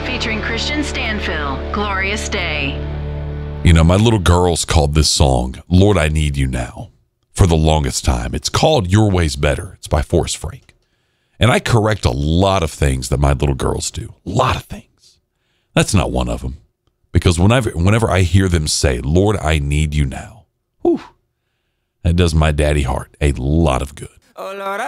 featuring Christian Stanfill, Glorious Day. You know, my little girls called this song, Lord, I Need You Now, for the longest time. It's called Your Way's Better. It's by Forrest Frank. And I correct a lot of things that my little girls do. A lot of things. That's not one of them. Because whenever I hear them say, Lord, I need you now, whew, that does my daddy heart a lot of good.